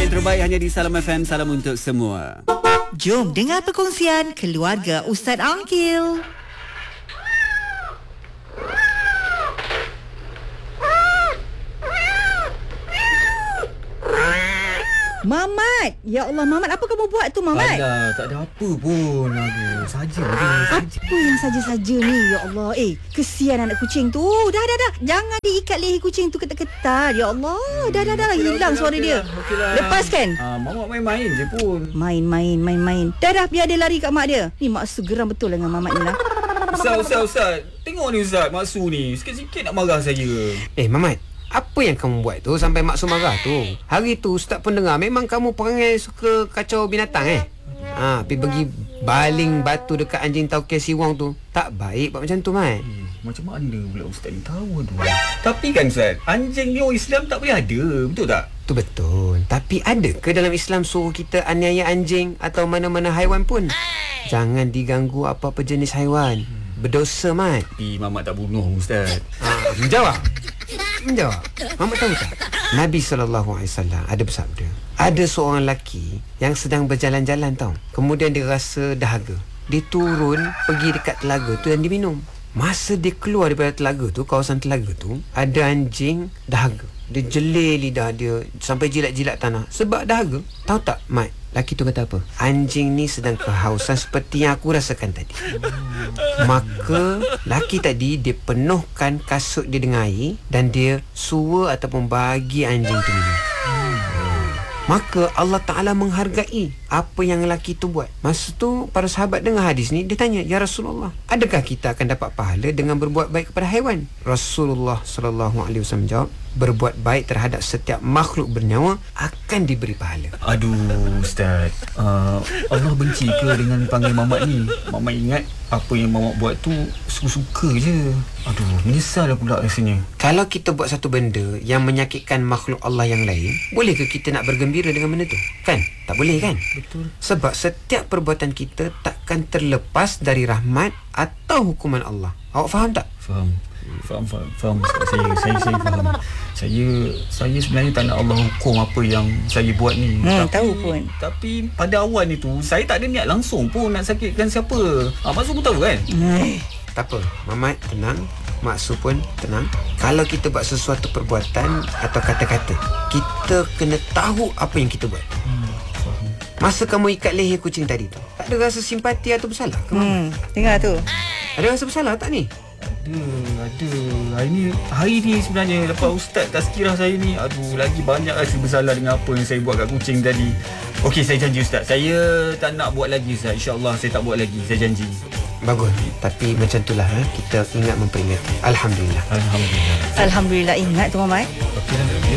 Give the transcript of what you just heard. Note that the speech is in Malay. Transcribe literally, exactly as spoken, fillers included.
yang terbaik hanya di Salam F M. Salam untuk semua. Jom dengar perkongsian keluarga Ustaz Angkil. Mamat, ya Allah Mamat, apa kamu buat tu Mamat? Alah, tak ada apa pun. Aduh, saja je. Apa yang saja-saja ni, ya Allah. Eh, kesian anak kucing tu. Dah, dah, dah. Jangan diikat leher kucing tu ketat-ketat. Ya Allah, hmm, dah, dah, dah. Okay, hilang okay, suara okay, dia. Okay lah. Lepaskan. Ah, Mamat main-main je pun. Main-main, main-main. Dah, dah, biar dia lari kat mak dia. Ni mak Su geram betul dengan Mamat ni lah. Ustaz, Ustaz, Ustaz. Tengok ni Ustaz, Mak Su ni. Sikit-sikit nak marah saya. Eh, Mamat. Apa yang kamu buat tu sampai mak Su marah tu? Hari tu Ustaz pun dengar memang kamu perangai suka kacau binatang eh. Ha, pergi pergi baling batu dekat anjing tauke siwang tu. Tak baik buat macam tu, Mat. Eh, macam mana pula Ustaz ni tahu tu? Tapi kan Ustaz, anjing ni orang Islam tak boleh ada, betul tak? Tu betul. Tapi ada ke dalam Islam suruh kita aniaya anjing atau mana-mana haiwan pun? Jangan diganggu apa-apa jenis haiwan. Berdosa, Mat. Tapi Mamat tak bunuh Ustaz. Ha, menjawab. Menjawab. Mamat tahu tak? Nabi sallallahu alaihi wasallam ada bersabda, ada seorang lelaki yang sedang berjalan-jalan tau. Kemudian dia rasa dahaga. Dia turun pergi dekat telaga tu dan dia minum. Masa dia keluar daripada telaga tu, kawasan telaga tu, ada anjing dahaga. Dia jelir lidah dia sampai jilat-jilat tanah sebab dahaga. Tahu tak, Mat? Laki tu kata apa? Anjing ni sedang kehausan seperti yang aku rasakan tadi. Maka laki tadi dia penuhkan kasut dia dengan air dan dia suwa ataupun bagi anjing tu minum. Maka Allah Ta'ala menghargai apa yang lelaki tu buat. Masa tu para sahabat dengar hadis ni, dia tanya, "Ya Rasulullah, adakah kita akan dapat pahala dengan berbuat baik kepada haiwan?" Rasulullah sallallahu alaihi wasallam jawab, "Berbuat baik terhadap setiap makhluk bernyawa akan diberi pahala." Aduh Ustaz, uh, Allah benci ke dengan panggil Mamat ni? Mamat ingat apa yang Mamat buat tu suka-suka je. Aduh, menyesal pula rasanya. Kalau kita buat satu benda yang menyakitkan makhluk Allah yang lain, bolehkah kita nak bergembira dengan benda tu? Kan? Tak boleh kan? Betul. Sebab setiap perbuatan kita takkan terlepas dari rahmat atau hukuman Allah. Awak faham tak? Faham. Faham, faham, faham Ustaz. Saya, saya, saya faham. Saya, saya sebenarnya tak nak Allah hukum apa yang saya buat ni. Hmm, tapi, tahu pun. Tapi pada awal ni tu, saya tak ada niat langsung pun nak sakitkan siapa. Ah, Mak Su pun tahu kan? Eh. Tak apa, Mamat tenang, Mak Su pun tenang. Kalau kita buat sesuatu perbuatan atau kata-kata, kita kena tahu apa yang kita buat. Hmm, faham. Masa kamu ikat leher kucing tadi tu, tak ada rasa simpati atau bersalah ke, Mamat? Hmm, dengar tu. Ada rasa bersalah tak ni? Ada, ada. Hari ni, hari ni sebenarnya lepas Ustaz tazkirah saya ni, aduh, lagi banyak rasa bersalah dengan apa yang saya buat kat kucing tadi. Okey, saya janji Ustaz, saya tak nak buat lagi Ustaz. InsyaAllah saya tak buat lagi, saya janji. Bagus. Tapi macam itulah, eh? Kita ingat memperingati. Alhamdulillah. Alhamdulillah. Alhamdulillah, ingat tu Mamat. Okey lah